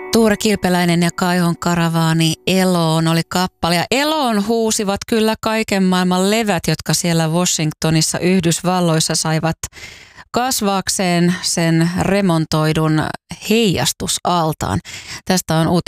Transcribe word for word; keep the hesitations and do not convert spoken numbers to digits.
Tuure Kilpeläinen ja Kaihon karavaani Eloon oli kappale. Ja Eloon huusivat kyllä kaiken maailman levät, jotka siellä Washingtonissa Yhdysvalloissa saivat kasvaakseen sen remontoidun heijastusaltaan. Tästä on